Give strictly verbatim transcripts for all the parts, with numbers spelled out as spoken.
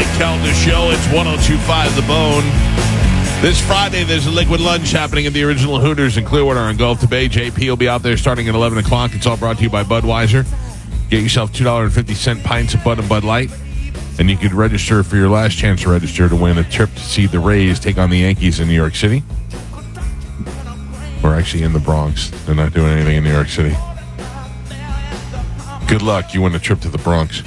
Mike Calda Show. It's one oh two point five The Bone. This Friday, there's a liquid lunch happening at the original Hooters in Clearwater on Gulf to Bay. J P will be out there starting at eleven o'clock. It's all brought to you by Budweiser. Get yourself two dollars and fifty cents pints of Bud and Bud Light. And you could register for your last chance to register to win a trip to see the Rays take on the Yankees in New York City. We're actually in the Bronx. They're not doing anything in New York City. Good luck. You win a trip to the Bronx.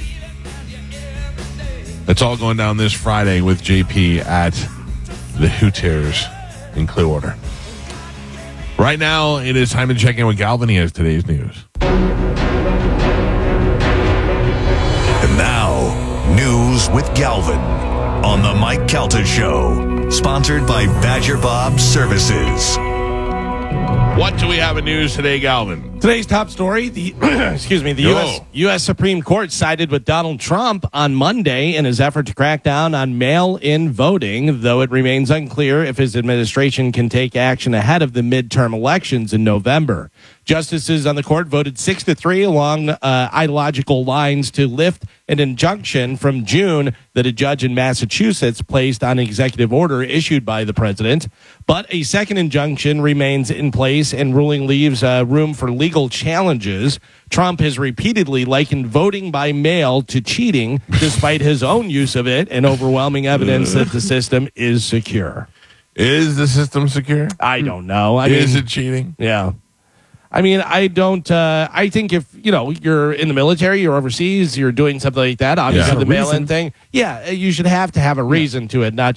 It's all going down this Friday with J P at the Hooters in Clearwater. Right now, it is time to check in with Galvin. He has today's news. And now, news with Galvin on the Mike Calta Show, sponsored by Badger Bob Services. What do we have in news today, Galvin? Today's top story, the excuse me, the Yo. U S U S Supreme Court sided with Donald Trump on Monday in his effort to crack down on mail-in voting, though it remains unclear if his administration can take action ahead of the midterm elections in November. Justices on the court voted six to three along uh, ideological lines to lift an injunction from June that a judge in Massachusetts placed on an executive order issued by the president. But a second injunction remains in place, and ruling leaves uh, room for legal challenges. Trump has repeatedly likened voting by mail to cheating, despite his own use of it and overwhelming evidence that the system is secure. Is the system secure? I don't know. I is mean, it cheating? Yeah. I mean, I don't, uh, I think if, you know, you're in the military, you're overseas, you're doing something like that, obviously Yeah. the mail-in thing, yeah, you should have to have a reason to it, not